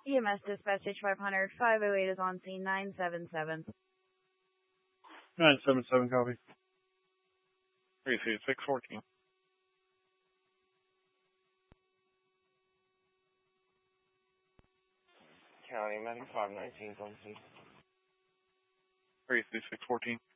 EMS dispatch H500, 508 is on scene, 977. 977, copy. 32614. County Medic 519 is on scene. 32614.